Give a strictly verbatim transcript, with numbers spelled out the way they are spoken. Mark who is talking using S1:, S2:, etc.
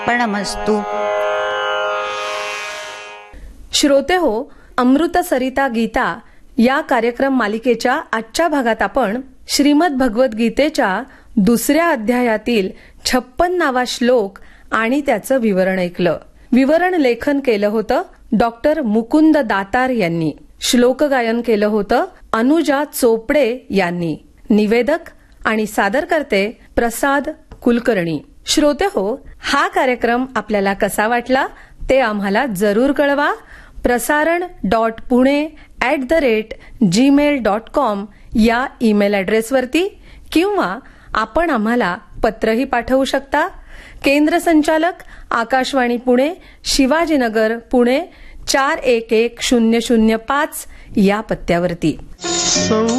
S1: अर्पणमस्तु.
S2: श्रोते हो, अमृत सरिता गीता या कार्यक्रम मालिकेच्या आजच्या भागात आपण श्रीमद भगवत गीतेच्या दुसऱ्या अध्यायातील छप्पन्नावा श्लोक आणि त्याचं विवरण ऐकलं. विवरण लेखन केलं होतं डॉक्टर मुकुंद दातार यांनी. श्लोक गायन केलं होतं अनुजा चोपडे यांनी. निवेदक आणि सादर करते प्रसाद कुलकर्णी. श्रोते हो, हा कार्यक्रम आपल्याला कसा वाटला ते आम्हाला जरूर कळवा. प्रसारण dot Pune at the rate Gmail dot com या ईमेल ॲड्रेसवरती किंवा आपण आम्हाला पत्रही पाठवू शकता. केंद्र संचालक आकाशवाणी पुणे, शिवाजीनगर पुणे चार एक एक शून्य शून्य पाच या पत्त्यावरती.